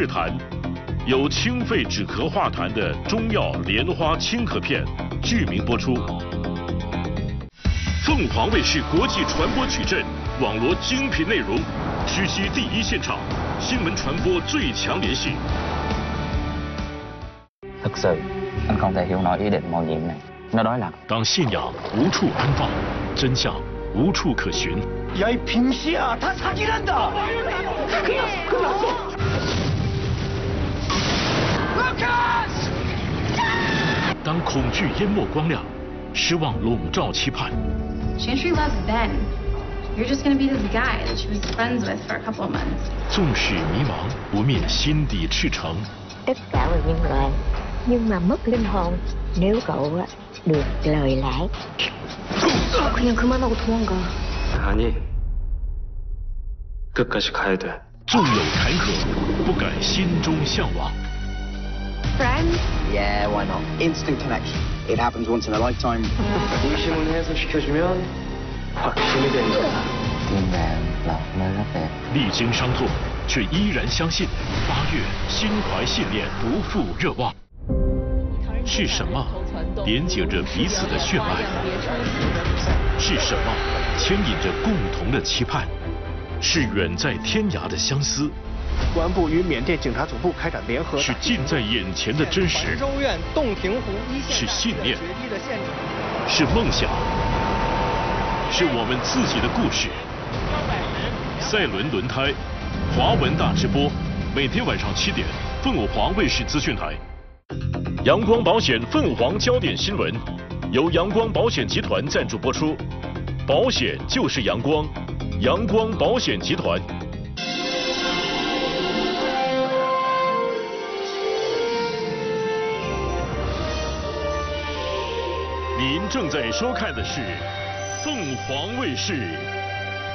日谈，有清肺止咳化痰的中药莲花清咳片，剧名播出。凤凰卫视国际传播矩阵，网罗精品内容，直击第一现场，新闻传播最强联系。 Thực sự, anh không thể hiểu nổi ý định mạo nhiệm này. Nó đó là 当信仰无处安放，真相无处可寻。 야, 이 빙시야, 다 사기란다! 끝났어! 루카스! 当恐惧淹没光亮，失望笼罩期盼。 Chantry loves Ben. You're just gonna be this guy that she was friends with for a couple of months. 纵使迷茫，不灭心底赤诚。 Tất cả là nhân loại, nhưng mà mất linh hồn nếu cậu được lời lẽ. 그냥 그만하고 도망가. 아니, 끝까지 가야 돼. 纵有坎坷，不改心中向往。 Friends? Yeah, why not? Instant connection. It happens once in a lifetime. 의심을 해소시켜주면 확신이 되는 거야. tim mẹ là nơi rất đẹp. 历经伤痛，却依然相信。8月，心怀信念，不负热望。是什么连接着彼此的血脉？是什么牵引着共同的期盼？是远在天涯的相思。 公安部与缅甸警察总部开展联合， 是近在眼前的真实， 州院洞庭湖一线是信念， 决堤的现场， 是梦想，是我们自己的故事。赛伦轮胎，华文大直播，每天晚上7点，凤凰卫视资讯台。阳光保险凤凰焦点新闻，由阳光保险集团赞助播出。保险就是阳光，阳光保险集团。 您正在收看的是凤凰卫视